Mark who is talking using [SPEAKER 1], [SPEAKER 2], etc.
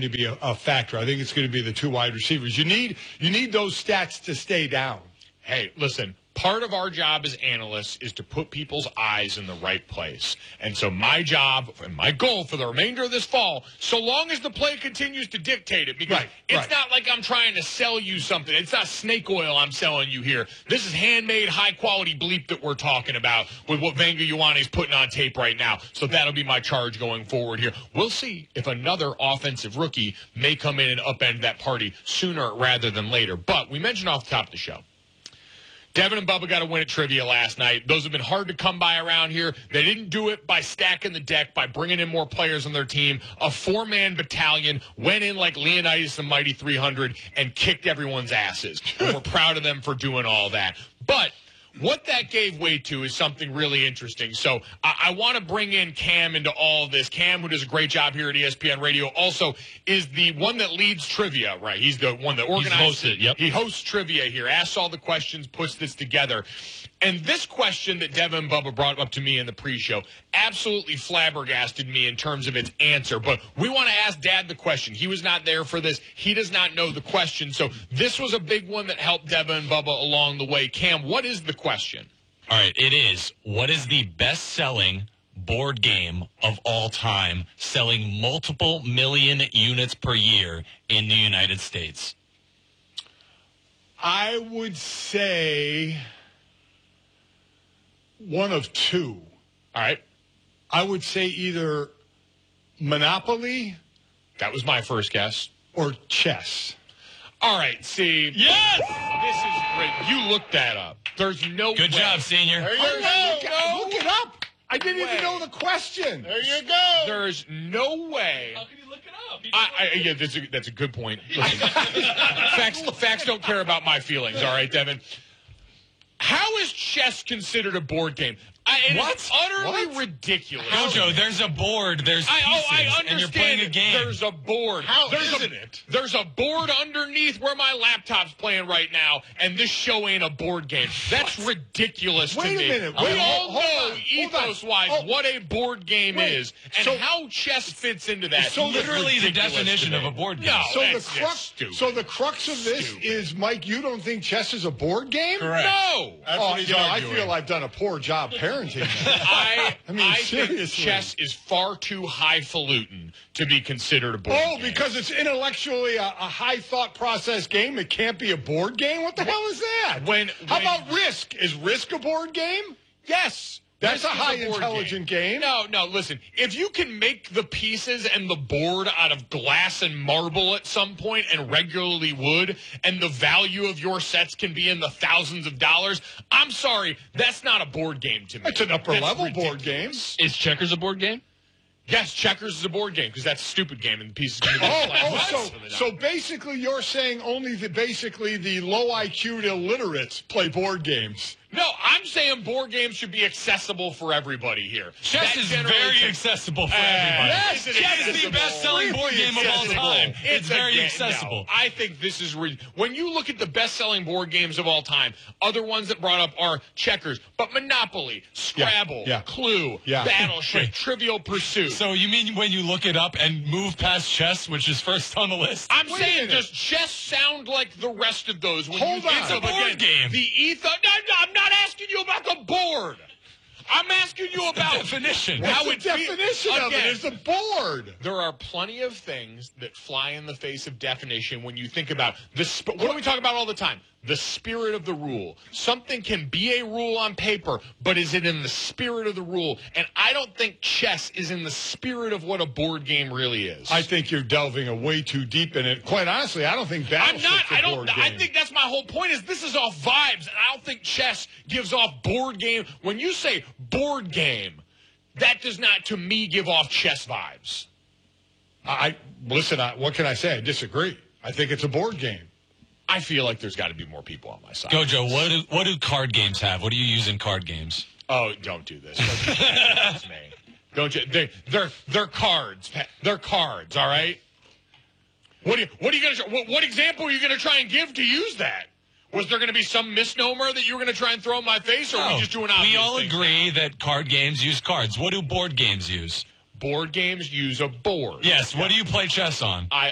[SPEAKER 1] to be a factor. I think it's going to be the two wide receivers. You need those stats to stay down.
[SPEAKER 2] Hey, listen. Part of our job as analysts is to put people's eyes in the right place. And so my job and my goal for the remainder of this fall, so long as the play continues to dictate it, because it's not like I'm trying to sell you something. It's not snake oil I'm selling you here. This is handmade, high-quality bleep that we're talking about with what Vanga Ioane is putting on tape right now. So that'll be my charge going forward here. We'll see if another offensive rookie may come in and upend that party sooner rather than later. But we mentioned off the top of the show, Devin and Bubba got a win at trivia last night. Those have been hard to come by around here. They didn't do it by stacking the deck, by bringing in more players on their team. A four-man battalion went in like Leonidas and Mighty 300 and kicked everyone's asses. And we're proud of them for doing all that. But what that gave way to is something really interesting. So I want to bring in Cam into all of this. Cam, who does a great job here at ESPN Radio, also is the one that leads trivia, right? He's the one that organizes it. Yep. He hosts trivia here, asks all the questions, puts this together. And this question that Devin and Bubba brought up to me in the pre-show absolutely flabbergasted me in terms of its answer. But we want to ask Dad the question. He was not there for this. He does not know the question. So this was a big one that helped Devin and Bubba along the way. Cam, what is the question?
[SPEAKER 3] All right, it is, what is the best-selling board game of all time, selling multiple million units per year in the United States?
[SPEAKER 1] I would say one of two.
[SPEAKER 2] All right.
[SPEAKER 1] I would say either Monopoly.
[SPEAKER 2] That was my first guess.
[SPEAKER 1] Or chess.
[SPEAKER 2] All right, see.
[SPEAKER 3] Yes!
[SPEAKER 2] This is great. You looked that up. There's no way.
[SPEAKER 3] Good job, senior.
[SPEAKER 2] There you go.
[SPEAKER 1] Look it up. I didn't even know the question.
[SPEAKER 2] There you go. There's no way.
[SPEAKER 3] How can you look it up?
[SPEAKER 2] Yeah, that's a good point. Listen, facts don't care about my feelings, all right, Devin? How is chess considered a board game? It's utterly ridiculous.
[SPEAKER 3] Jojo, there's a board, there's pieces,
[SPEAKER 2] I understand
[SPEAKER 3] and you're playing a game.
[SPEAKER 2] There's a board. There's a board underneath where my laptop's playing right now, and this show ain't a board game. That's ridiculous to me.
[SPEAKER 1] Wait a minute.
[SPEAKER 2] We all know ethos-wise what a board game is, and how chess fits into that.
[SPEAKER 3] So literally the definition of a board game.
[SPEAKER 2] No,
[SPEAKER 1] so the crux of this is, Mike, you don't think chess is a board game?
[SPEAKER 3] Correct.
[SPEAKER 2] No.
[SPEAKER 1] I feel I've done a poor job parenting. I
[SPEAKER 2] think chess is far too highfalutin to be considered a board game.
[SPEAKER 1] Because it's intellectually a high thought process game. It can't be a board game? What the hell is that? How about Risk? Is Risk a board game?
[SPEAKER 2] Yes.
[SPEAKER 1] That's a high intelligent game.
[SPEAKER 2] No, listen. If you can make the pieces and the board out of glass and marble at some point and regularly wood, and the value of your sets can be in the thousands of dollars, I'm sorry, that's not a board game to me.
[SPEAKER 1] It's an upper level board game.
[SPEAKER 3] Is checkers a board game?
[SPEAKER 2] Yes, checkers is a board game because that's a stupid game and the pieces can be
[SPEAKER 1] so basically you're saying only the low IQ illiterates play board games.
[SPEAKER 2] No, I'm saying board games should be accessible for everybody here.
[SPEAKER 3] Chess is very accessible for everybody.
[SPEAKER 2] Yes,
[SPEAKER 3] chess is the best-selling board game of all time. It's very accessible.
[SPEAKER 2] No, I think this is when you look at the best-selling board games of all time, other ones that brought up are checkers, but Monopoly, Scrabble, Clue, Battleship, Trivial Pursuit.
[SPEAKER 3] So you mean when you look it up and move past chess, which is first on the list?
[SPEAKER 2] I'm saying, does chess sound like the rest of those?
[SPEAKER 1] Hold on.
[SPEAKER 3] It's a board game.
[SPEAKER 2] The ethos. No, I'm not asking you about the board. I'm asking you about
[SPEAKER 3] definition.
[SPEAKER 1] What's the definition of it? Is the board.
[SPEAKER 2] There are plenty of things that fly in the face of definition when you think about what do we talk about all the time? The spirit of the rule. Something can be a rule on paper, but is it in the spirit of the rule? And I don't think chess is in the spirit of what a board game really is.
[SPEAKER 1] I think you're delving way too deep in it. Quite honestly, I don't think Battleship's a board game.
[SPEAKER 2] I think that's my whole point. Is this is off vibes, and I don't think chess gives off board game. When you say board game, that does not, to me, give off chess vibes.
[SPEAKER 1] Listen. What can I say? I disagree. I think it's a board game.
[SPEAKER 2] I feel like there's got to be more people on my side.
[SPEAKER 3] Gojo, what do card games have? What do you use in card games?
[SPEAKER 2] Oh, don't do this. That's me. Don't you? They're cards. They're cards. All right. What example are you gonna try and give to use that? Was there going to be some misnomer that you were going to try and throw in my face, or are we just doing obvious
[SPEAKER 3] We all
[SPEAKER 2] things
[SPEAKER 3] agree that card games use cards. What do board games use?
[SPEAKER 2] Board games use a board.
[SPEAKER 3] Yes. What do you play chess on?